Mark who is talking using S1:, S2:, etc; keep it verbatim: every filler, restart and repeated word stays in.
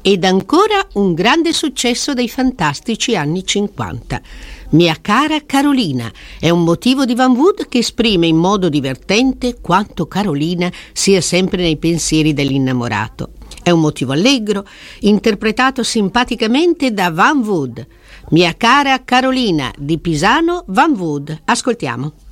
S1: Ed ancora un grande successo dei fantastici anni cinquanta. Mia cara Carolina è un motivo di Van Wood che esprime in modo divertente quanto Carolina sia sempre nei pensieri dell'innamorato. È un motivo allegro, interpretato simpaticamente da Van Wood. Mia cara Carolina di Pisano Van Wood. Ascoltiamo.